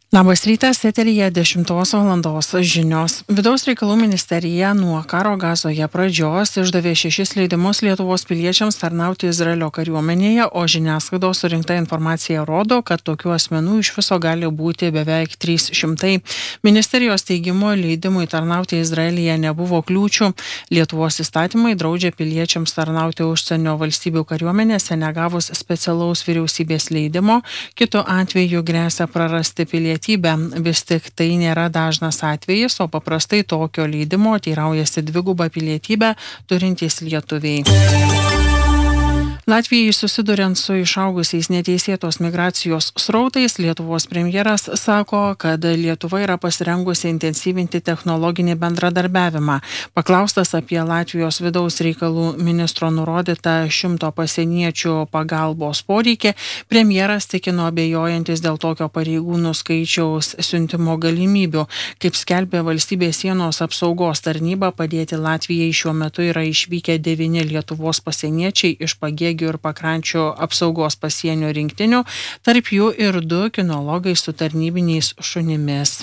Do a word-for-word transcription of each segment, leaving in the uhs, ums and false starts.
Labas rytas, eteryje dešimtos valandos žinios. Vidaus reikalų ministerija nuo karo Gazoje pradžios išdavė šešis leidimus Lietuvos piliečiams tarnauti Izraelio kariuomenėje, o žiniasklaidos surinkta informacija rodo, kad tokių asmenų iš viso gali būti beveik trys šimtai. Ministerijos teigimu leidimui tarnauti Izraelyje nebuvo kliūčių. Lietuvos įstatymai draudžia piliečiams tarnauti užsienio valstybių kariuomenėse negavus specialaus vyriausybės leidimo, kitu atveju gresia prarasti pilietybę. Vis tik tai nėra dažnas atvejis, o paprastai tokio leidimo teiraujasi dvigubą pilietybę turintys lietuviai. Latvijai susiduriant su išaugusiais neteisėtos migracijos srautais, Lietuvos premjeras sako, kad Lietuva yra pasirengusi intensyvinti technologinį bendradarbiavimą. Paklaustas apie Latvijos vidaus reikalų ministro nurodytą šimto pasieniečių pagalbos poreikį, premjeras tikino abejojantis dėl tokio pareigūnų skaičiaus siuntimo galimybių. Kaip skelbė valstybės sienos apsaugos tarnyba, padėti Latvijai šiuo metu yra išvykę devyni Lietuvos pasieniečiai iš Pagėgių ir Pakrančių apsaugos pasienio rinktinių, tarp jų ir du kinologai su tarnybiniais šunimis.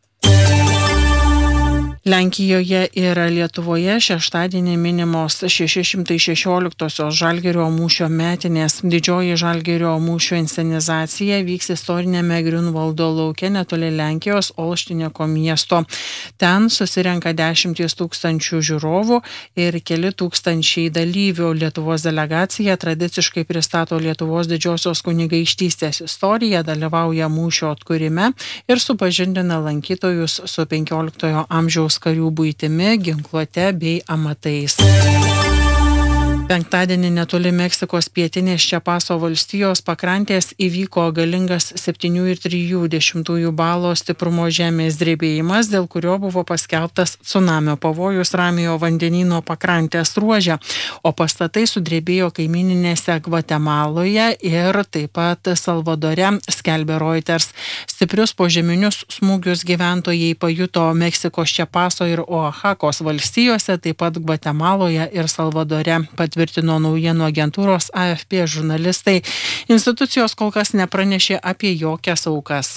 Lenkijoje ir Lietuvoje šeštadienį minimos šeši šimtai šešioliktosios Žalgirio mūšio metinės. Didžioji Žalgirio mūšio inscenizacija vyks istorinėme Griunvaldo lauke netoli Lenkijos Olštineko miesto. Ten susirenka dešimtys tūkstančių žiūrovų ir keli tūkstančiai dalyvių. Lietuvos delegacija tradiciškai pristato Lietuvos didžiosios kunigaikštystės istoriją, dalyvauja mūšio atkūrime ir supažindina lankytojus su penkioliktojo amžiaus karių buitimi, ginkluote bei amatais. Penktadienį netoli Meksikos pietinės Čiapaso valstijos pakrantės įvyko galingas septynių ir trijų dešimtųjų balo stiprumo žemės drebėjimas, dėl kurio buvo paskelbtas cunamio pavojus Ramiojo vandenyno pakrantės ruože, o pastatai sudrebėjo kaimininėse Gvatemaloje ir taip pat Salvadore, skelbė Reuters. Stiprius požeminius smūgius gyventojai pajuto Meksikos Čiapaso ir Oaxakos valstijose, taip pat Gvatemaloje ir Salvadore, patvirtino naujienų agentūros A F P žurnalistai. Institucijos kol kas nepranešė apie jokias aukas.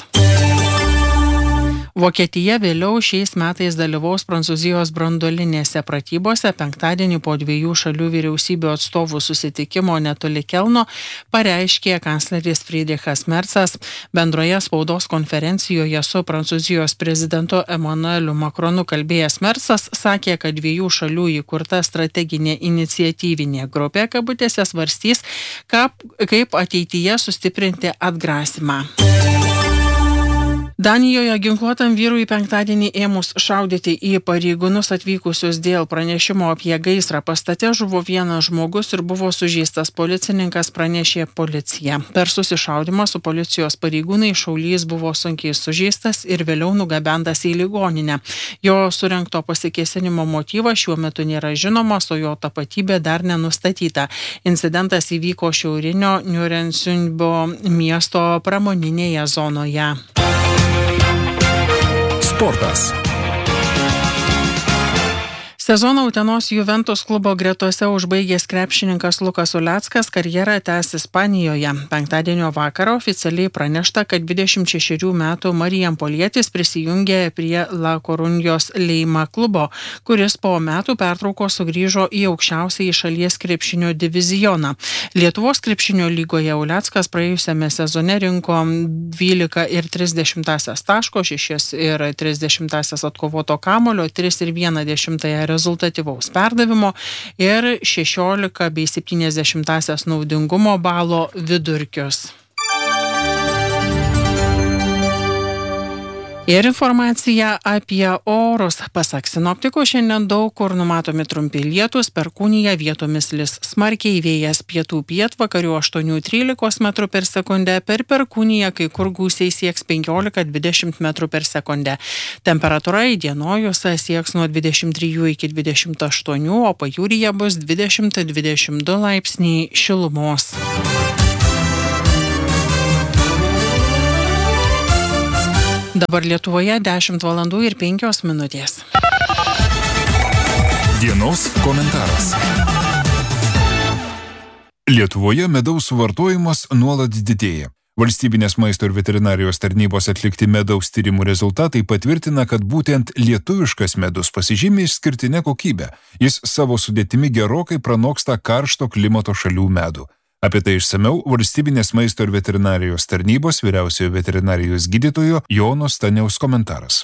Vokietija vėliau šiais metais dalyvaus Prancūzijos branduolinėse pratybose. Penktadienį po dviejų šalių vyriausybių atstovų susitikimo netoli Kelno pareiškė kancleris Friedrichas Merzas. Bendroje spaudos konferencijoje su Prancūzijos prezidentu Emmanueliu Macronu kalbėjęs Merzas sakė, kad dviejų šalių įkurta strateginė iniciatyvinė grupė kabutėse svarstys, kaip, kaip ateityje sustiprinti atgrasymą. Danijoje ginkluotam vyrui penktadienį ėmus šaudyti į pareigūnus atvykusius dėl pranešimo apie gaisrą pastate žuvo vienas žmogus ir buvo sužeistas policininkas, pranešė policija. Per susišaudimą su policijos pareigūnai šaulys buvo sunkiai sužeistas ir vėliau nugabentas į ligoninę. Jo surengto pasikėsinimo motyvas šiuo metu nėra žinomas, o jo tapatybė dar nenustatyta. Incidentas įvyko šiaurinio Niurensunbo miesto pramoninėje zonoje. Sportas. Sezoną Utenos Juventus klubo gretose užbaigęs krepšininkas Lukas Uleckas karjerą tęs Ispanijoje. Penktadienio vakarą oficialiai pranešta, kad dvidešimt šešerių metų marijampolietis prisijungė prie La Corunjos Leima klubo, kuris po metų pertraukos sugrįžo į aukščiausiąjį šalies krepšinio divizioną. Lietuvos krepšinio lygoje Uleckas praėjusiame sezone rinko dvylika ir tris dešimtąsias taško, šeši ir tris dešimtąsias atkovoto kamuolio, tris ir vieną dešimtąją rezultatyvaus perdavimo ir šešiolika bei septynias dešimtąsias naudingumo balo vidurkius. Ir informacija apie orus. Pasak sinoptikų, šiandien daug kur numatomi trumpi lietūs, perkūnija, vietomis lis smarkiai, vėjas pietų pietvakarių aštuoni trylika metrų per sekundę, per perkūniją kai kur gūsiai sieks penkiolika dvidešimt metrų per sekundę. Temperatūra įdienojus sieks nuo dvidešimt trijų iki dvidešimt aštuonių, o pajūryje bus dvidešimt dvidešimt du laipsniai šilumos. Dabar Lietuvoje dešimt valandų ir penkios minutės. Dienos komentaras. Lietuvoje medaus suvartojimas nuolat didėja. Valstybinės maisto ir veterinarijos tarnybos atlikti medaus tyrimų rezultatai patvirtina, kad būtent lietuviškas medus pasižymi išskirtinę kokybę. Jis savo sudėtimi gerokai pranoksta karšto klimato šalių medų. Apie tai išsamiau Valstybinės maisto ir veterinarijos tarnybos vyriausiojo veterinarijos gydytojo Jono Staniaus komentaras.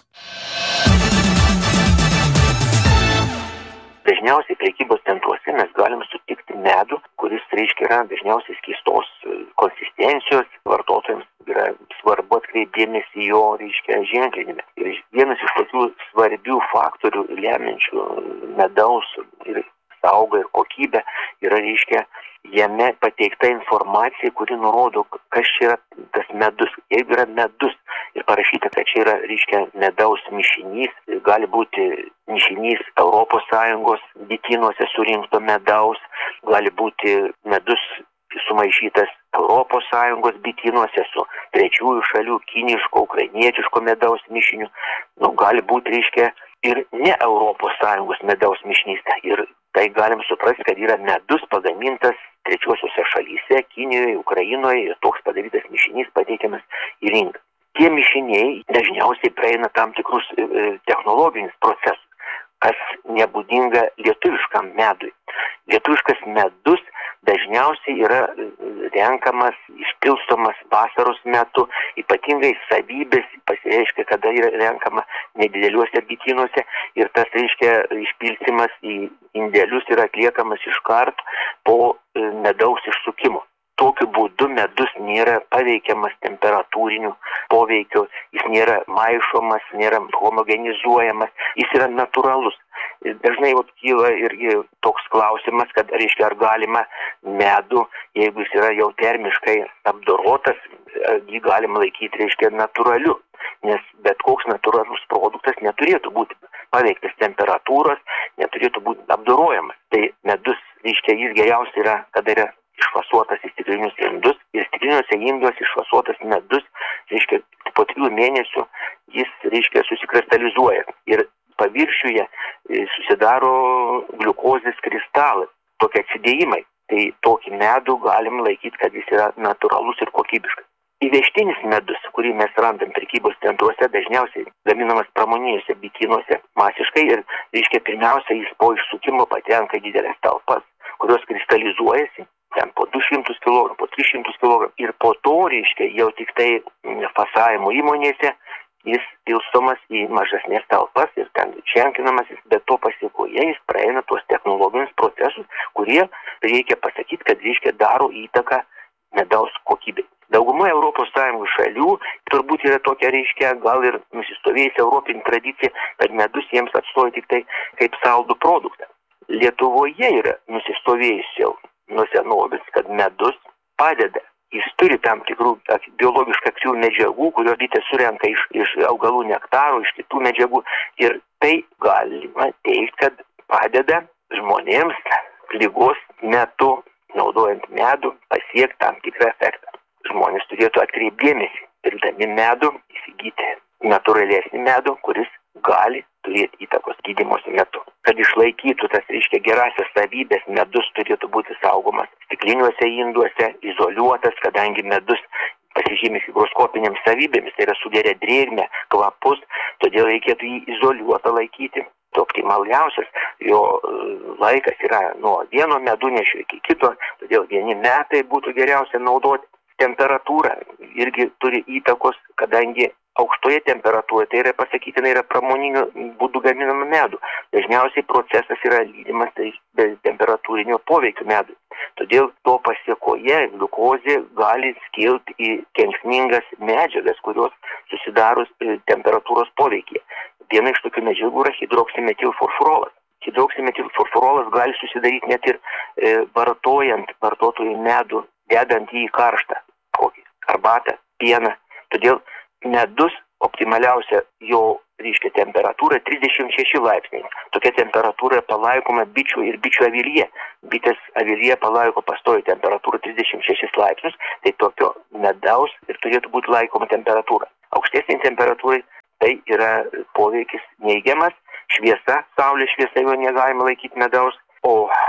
Dažniausiai prekybos centruose mes galim sutikti medų, kuris, reiškia, yra dažniausiai skystos konsistencijos. Vartotojams yra svarbu atkreipti dėmesį jo, reiškia, ženklinime. Ir vienas iš tokių svarbių faktorių lemiančių medaus ir saugą ir kokybę yra, reiškia, jame pateikta informacija, kuri nurodo, kas čia yra tas medus. Jeigu yra medus ir parašyta, kad čia yra, reiškia, medaus mišinys, gali būti mišinys Europos Sąjungos bitynuose surinkto medaus, gali būti medus sumaišytas Europos Sąjungos bitynuose su trečiųjų šalių kiniško, ukrainietiško medaus mišiniu, nu, gali būti, reiškia, ir ne Europos Sąjungos medaus mišinys. Ir tai galim suprasti, kad yra medus pagamintas trečiosiuose šalyse, Kinijoje, Ukrainoje, ir toks padarytas mišinys pateikiamas į rinką. Tie mišiniai dažniausiai praeina tam tikrus e, technologinius procesus, kas nebūdinga lietuviškam medui. Lietuviškas medus dažniausiai yra renkamas, išpilstomas vasaros metu, ypatingai savybės pasireiškia, kada yra renkama nedideliuose bitynuose ir tas, reiškia, išpilstymas į indelius yra atliekamas iš karto po medaus išsukimo. Tokiu būdu medus nėra paveikiamas temperatūriniu poveikiu, jis nėra maišomas, nėra homogenizuojamas, jis yra natūralus. Dažnai vat, kyla irgi toks klausimas, kad, reiškia, ar galima medų, jeigu jis yra jau termiškai apdorotas, jį galima laikyti, reiškia, natūraliu, nes bet koks natūralus produktas neturėtų būti paveiktas temperatūros, neturėtų būti apdorojamas. Tai medus, reiškia, jis geriausiai yra, kada yra išfasuotas į stiklinius indus ir stikliniuose induose išfasuotas medus, reiškia, po trijų mėnesių jis, reiškia, susikristalizuoja ir paviršiuje susidaro gliukozės kristalai, tokie atsidėjimai. Tai tokį medų galim laikyti, kad jis yra natūralus ir kokybiškas. Įvežtinis medus, kurį mes randam prekybos centruose, dažniausiai gaminamas pramoniniuose bitynuose masiškai ir, reiškia, pirmiausia, jis po išsukimo patenka didelės talpas, kurios kristalizuojasi, ten po du šimtus kilogramų, po tris šimtus kilogramų ir po to, reiškia, jau tik tai fasavimo įmonėse jis pilstomas į mažesnės talpas ir ten ženklinamas, bet to pasiekoje jis praeina tuos technologinius procesus, kurie, reikia pasakyti, kad, reiškia, daro įtaką medaus kokybei. Dauguma Europos Sąjungos šalių turbūt yra tokia, reiškia, gal ir nusistovėjusi europinė tradicija, kad medus jiems atstoja tik tai kaip saldų produktą. Lietuvoje yra nusistovėjusi jau nuo senovės, kad medus padeda. Jis turi tam tikrų biologiškai aktyvių medžiagų, kurios bitės surenka iš, iš augalų nektaro, iš kitų medžiagų. Ir tai galima teikti, kad padeda žmonėms ligos metu, naudojant medų, pasiekti tam tikrą efektą. Žmonės turėtų atkreipti dėmesį, pirkdami medų, įsigyti natūralesnį medų, kuris gali turėti įtakos gydymosi metu. Kad išlaikytų tas, reiškia, gerasias savybės, medus turėtų būti saugomas stikliniuose induose, izoliuotas, kadangi medus pasižymi higroskopinėms savybėmis, tai yra sugeria drėgmę, kvapus, todėl reikėtų jį izoliuotą laikyti. Optimaliausias jo laikas yra nuo vieno medunešio iki kito, todėl vieni metai būtų geriausia naudoti. Temperatūra irgi turi įtakos, kadangi aukštoje temperatūroje, tai yra pasakytina, yra pramoniniu būdu gaminama medų. Dažniausiai procesas yra lydimas tai be temperatūrinio poveikio medui. Todėl to pasiekoje gliukozė gali skilti į kenksmingas medžiagas, kurios susidarus temperatūros poveikyje. Viena iš tokių medžiagų yra hidroksimetilfurfurolas. Hidroksimetilfurfurolas gali susidaryti net ir e, vartojant vartotojų medų, dedant jį į karštą, kokį arbatą, pieną. Todėl medus optimaliausia jo, reiškia, temperatūra trisdešimt šeši laipsniai. Tokia temperatūra palaikoma bičių ir bičių avilyje. Bitės avilyje palaiko pastovią temperatūrą trisdešimt šešis laipsnius, tai tokio medaus ir turėtų būti laikoma temperatūra. Aukštesnė temperatūrai tai yra poveikis neigiamas, šviesa, saulės šviesa jo negalima laikyti medaus, o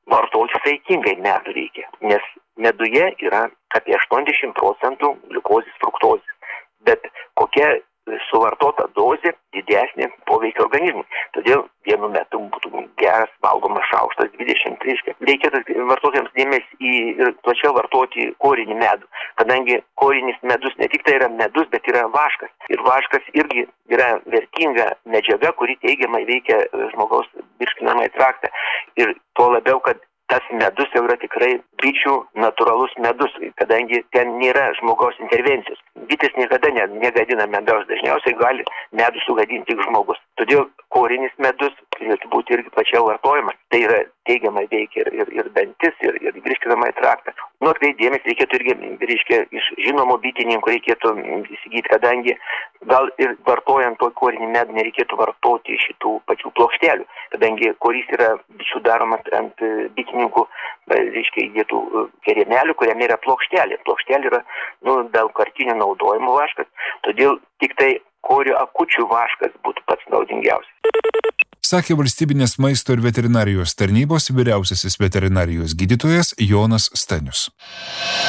vartoti saikingai medų reikia, nes meduje yra apie aštuoniasdešimt procentų gliukozės, fruktozės, bet kokia suvartota dozė didesnė poveikio organizmui. Todėl vienu metu būtų geras valgomas šaukštas dvidešimt reiškia. Reikėtų vartotojams dėmesį į ir plačiau vartoti korinį medų, kadangi korinis medus ne tik tai yra medus, bet yra vaškas. Ir vaškas irgi yra vertinga medžiaga, kuri teigiamai veikia žmogaus virškinamąjį traktą. Ir tuo labiau, kad tas medus jau yra tikrai bičių natūralus medus, kadangi ten nėra žmogaus intervencijos. Bitės niekada ne, negadina medaus, dažniausiai gali medų sugadinti tik žmogus. Todėl korinis medus turėtų būti irgi plačiau vartojamas. Tai yra teigiamai veikia ir, ir, ir dantis, ir, ir virškinamąjį traktą. Nu, tai dėmesį reikėtų irgi, reiškia, iš žinomų bitininkų reikėtų įsigyti, kadangi gal ir vartojant to korinį medų nereikėtų vartoti šitų pačių plokštelių, kadangi korys yra bičių daromas ant bitininkų, reiškia, įdėtų kerėmelių, kuriame yra plokštelė. Plokštelė yra, nu, daugkartinio naudojimo vaškas, todėl tik tai korio akučių vaškas būtų pats naudingiausias. Sakė valstybinės maisto ir veterinarijos tarnybos vyriausiasis veterinarijos gydytojas Jonas Stanius.